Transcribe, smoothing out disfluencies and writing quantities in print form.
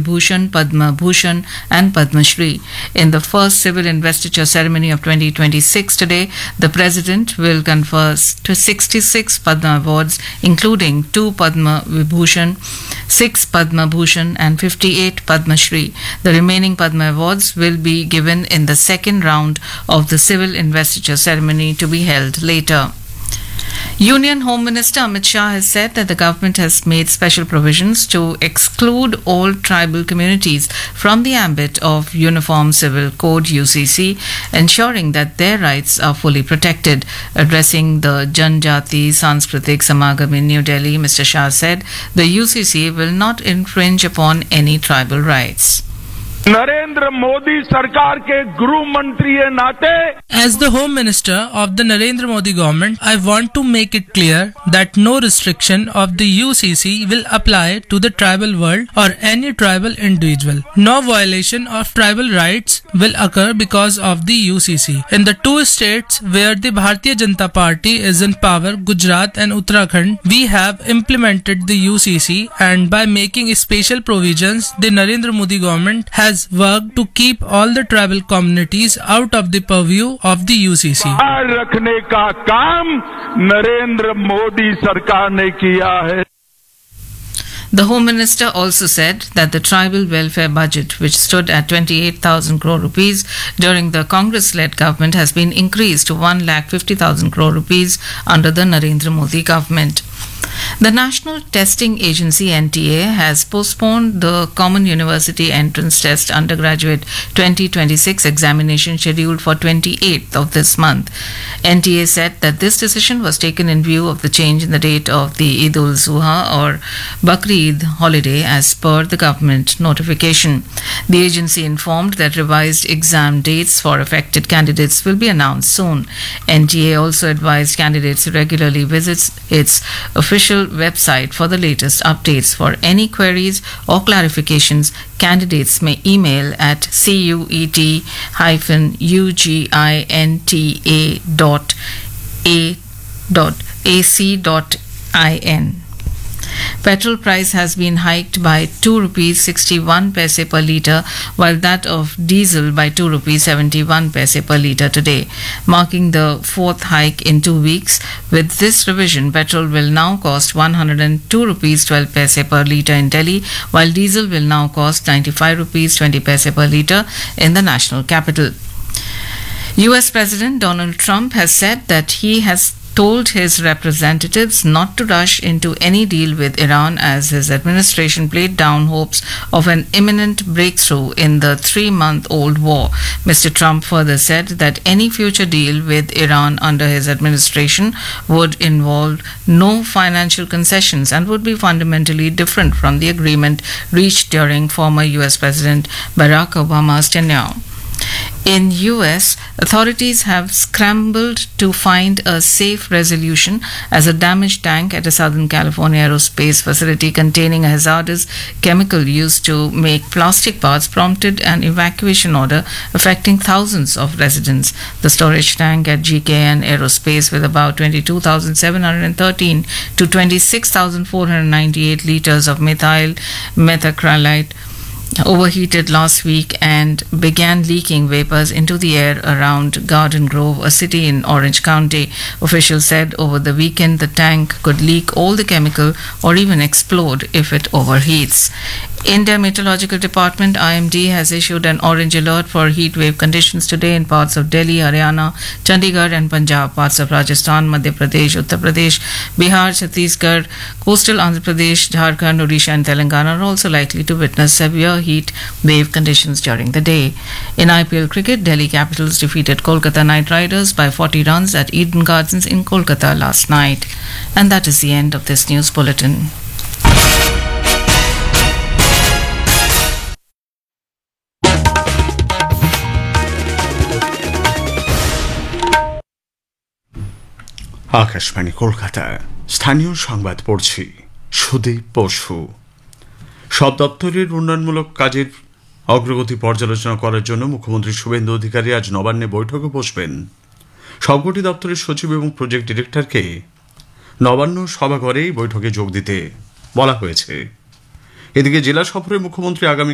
Vibhushan, Padma Bhushan and Padma Shri. In the first civil investiture ceremony of 2026 today, the President will confer 66 Padma Awards, including 2 Padma Vibhushan, 6 Padma Bhushan and 58 Padma Shri. The remaining Padma Awards will be given in the second round of the civil investiture ceremony to be held later. Union Home Minister Amit Shah has said that the government has made special provisions to exclude all tribal communities from the ambit of Uniform Civil Code UCC, ensuring that their rights are fully protected. Addressing the Janjati Sanskritik Samagam in New Delhi, Mr. Shah said the UCC will not infringe upon any tribal rights. Narendra Modi सरकार के गृह मंत्री के नाते As the Home Minister of the Narendra Modi government, I want to make it clear that no restriction of the UCC will apply to the tribal world or any tribal individual. No violation of tribal rights will occur because of the UCC. In the 2 states where the Bharatiya Janata Party is in power, Gujarat and Uttarakhand, we have implemented the UCC, and by making special provisions, the Narendra Modi government has worked to keep all the tribal communities out of the purview of the UCC. बाहर रखने का काम नरेंद्र मोदी सरकार ने किया है. The Home Minister also said that the tribal welfare budget, which stood at 28,000 crore rupees during the Congress-led government, has been increased to 1,50,000 crore rupees under the Narendra Modi government. The National Testing Agency NTA has postponed the Common University Entrance Test Undergraduate 2026 examination scheduled for 28th of this month. NTA said that this decision was taken in view of the change in the date of the Eid ul-Zuha or Bakri Eid holiday as per the government notification. The agency informed that revised exam dates for affected candidates will be announced soon. NTA also advised candidates to regularly visit its official website for the latest updates. For any queries or clarifications, candidates may email at cuet-uginta.ac.in. Petrol price has been hiked by 2 rupees 61 paise per litre, while that of diesel by 2 rupees 71 paise per litre today, marking the 4th hike in 2 weeks. With this revision, petrol will now cost 102 rupees 12 paise per litre in Delhi, while diesel will now cost 95 rupees 20 paise per litre in the national capital. US President Donald Trump has said that he has told his representatives not to rush into any deal with Iran as his administration played down hopes of an imminent breakthrough in the 3-month-old war. Mr. Trump further said that any future deal with Iran under his administration would involve no financial concessions and would be fundamentally different from the agreement reached during former US President Barack Obama's tenure. In US, authorities have scrambled to find a safe resolution as a damaged tank at a Southern California aerospace facility containing a hazardous chemical used to make plastic parts prompted an evacuation order affecting thousands of residents. The storage tank at GKN Aerospace, with about 22,713 to 26,498 liters of methyl methacrylate, overheated last week and began leaking vapors into the air around Garden Grove, a city in Orange County. Officials said over the weekend the tank could leak all the chemical or even explode if it overheats. India Meteorological Department IMD has issued an orange alert for heat wave conditions today in parts of Delhi, Haryana, Chandigarh and Punjab, parts of Rajasthan, Madhya Pradesh, Uttar Pradesh, Bihar, Chhattisgarh, coastal Andhra Pradesh, Jharkhand, Odisha and Telangana are also likely to witness severe heat wave conditions during the day. In IPL cricket, Delhi Capitals defeated Kolkata Knight Riders by 40 runs at Eden Gardens in Kolkata last night. And that is the end of this news bulletin. Akashvani Kolkata, স্থানীয় সংবাদ পড়ছি সুদীপ বসু। সব দপ্তরের উন্নয়নমূলক কাজের অগ্রগতি পর্যালোচনা করার জন্য মুখ্যমন্ত্রী শুভেন্দু অধিকারী আজ নবান্নে বৈঠকে বসবেন। সবকটি দপ্তরের সচিব এবং প্রজেক্ট ডিরেক্টরকে নবান্ন সভাঘরেই বৈঠকে যোগ দিতে বলা হয়েছে। এদিকে জেলা সফরে মুখ্যমন্ত্রী আগামী